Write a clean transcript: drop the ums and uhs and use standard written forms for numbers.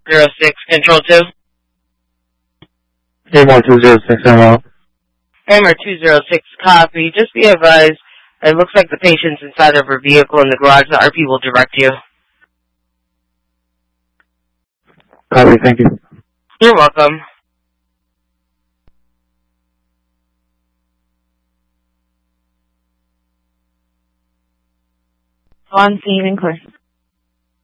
06, Control 2. Amor 206, hello. Hammer 206, copy. Just be advised, it looks like the patient's inside of her vehicle in the garage. The RP will direct you. Copy, thank you. You're welcome. On scene and clear.